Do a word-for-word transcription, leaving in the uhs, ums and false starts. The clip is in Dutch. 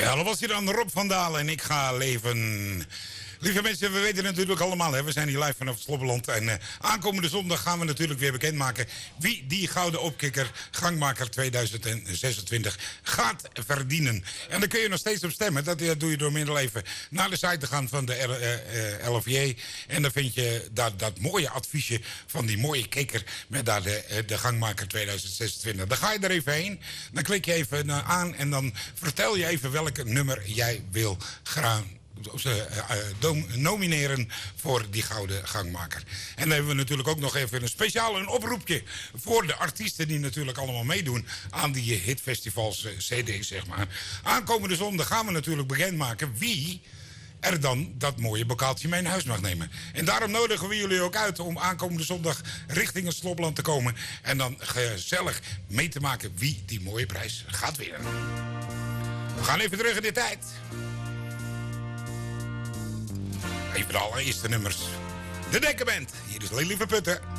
Ja, dat was hier dan Rob van Dalen en ik ga leven. Lieve mensen, we weten het natuurlijk allemaal. Hè? We zijn hier live vanaf het Slobbeland. En uh, aankomende zondag gaan we natuurlijk weer bekendmaken wie die gouden opkikker Gangmaker tweeduizend zesentwintig gaat verdienen. En daar kun je nog steeds op stemmen. Dat uh, doe je door middel even naar de site te gaan van de uh, uh, L F J. En dan vind je daar dat mooie adviesje van die mooie kikker met daar de, uh, de Gangmaker tweeduizend zesentwintig. Dan ga je er even heen. Dan klik je even uh, aan en dan vertel je even welk nummer jij wil graag ze uh, nomineren voor die gouden Gangmaker. En dan hebben we natuurlijk ook nog even een speciaal een oproepje voor de artiesten die natuurlijk allemaal meedoen aan die hitfestivals uh, C D's, zeg maar. Aankomende zondag gaan we natuurlijk bekendmaken wie er dan dat mooie bokaaltje mee naar huis mag nemen. En daarom nodigen we jullie ook uit om aankomende zondag richting het Slobbeland te komen en dan gezellig mee te maken wie die mooie prijs gaat winnen. We gaan even terug in de tijd. Even de allereerste nummers. De Dekkenband. Hier is Lily Verputten.